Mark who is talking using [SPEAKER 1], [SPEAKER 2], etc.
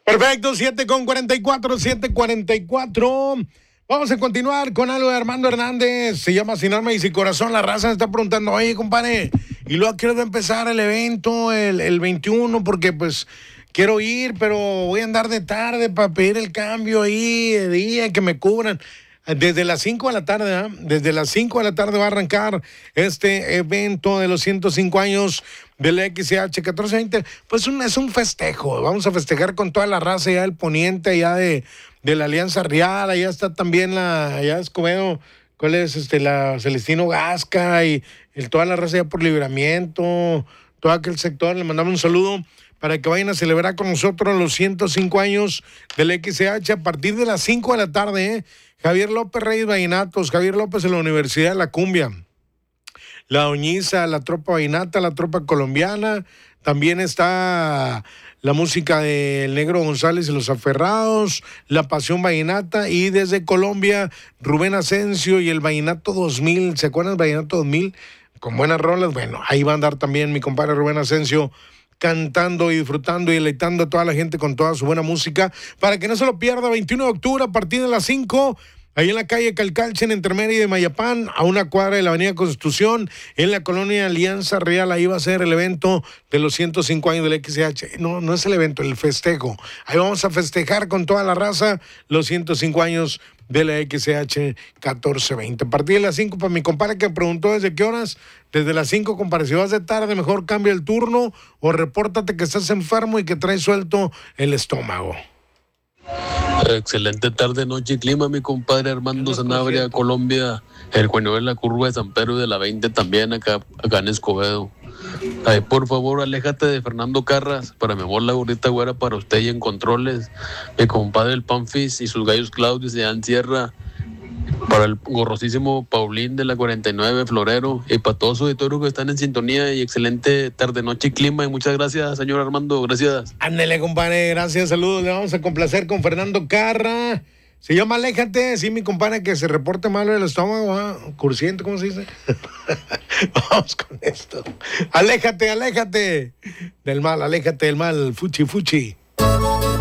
[SPEAKER 1] Perfecto, 7:44. Vamos a continuar con algo de Armando Hernández. Se llama Sin Alma y Sin Corazón. La raza me está preguntando, oye, compadre, y luego quiero empezar el evento el 21 porque pues quiero ir, pero voy a andar de tarde para pedir el cambio ahí de día, que me cubran. Desde las 5 de la tarde, ¿eh? Desde las 5 de la tarde va a arrancar este evento de los 105 años del XCH 1420. Pues es un festejo. Vamos a festejar con toda la raza ya del poniente, allá de la Alianza Real. Allá está también allá Escobedo, ¿cuál es? La Celestino Gasca y toda la raza ya por Libramiento, todo aquel sector. Le mandamos un saludo para que vayan a celebrar con nosotros los 105 años del XCH a partir de las 5 de la tarde, ¿eh? Javier López Reyes Vallenatos, Javier López en la Universidad de la Cumbia, La Doñiza, la Tropa Vallenata, la Tropa Colombiana, también está la música del Negro González y los Aferrados, la Pasión Vallenata, y desde Colombia, Rubén Asensio y el Vallenato 2000, ¿se acuerdan del Vallenato 2000? Con buenas rolas. Bueno, ahí va a andar también mi compadre Rubén Asensio, cantando y disfrutando y deleitando a toda la gente con toda su buena música, para que no se lo pierda. 21 de octubre a partir de las 5, ahí en la calle Calcalche, en entre Mérida y Mayapán, a una cuadra de la avenida Constitución, en la colonia Alianza Real. Ahí va a ser el evento de los 105 años del XCH. No es el evento, el festejo. Ahí vamos a festejar con toda la raza los 105 años de la XCH 1420. A partir de las 5, para mi compadre que preguntó desde qué horas, desde las 5, compadre. Si vas de tarde, mejor cambia el turno o repórtate que estás enfermo y que traes suelto el estómago.
[SPEAKER 2] Excelente tarde, noche y clima, mi compadre Armando Sanabria, Colombia, el juego de la curva de San Pedro de la 20 también acá en Escobedo. Ay, por favor, aléjate de Fernando Carras, para mi amor la gordita güera, para usted y en controles, mi compadre el Panfis y sus gallos Claudios de Sierra, para el gorrosísimo Paulín de la 49 Florero, y para todos los auditores que están en sintonía. Y excelente tarde, noche y clima, y muchas gracias, señor Armando, gracias.
[SPEAKER 1] Ándele, compadre, gracias, saludos. Le vamos a complacer con Fernando Carra. Se llama Aléjate, sí, mi compadre, que se reporte malo del estómago, ¿eh? Cursiente, ¿cómo se dice? Vamos con esto. Aléjate del mal, fuchi.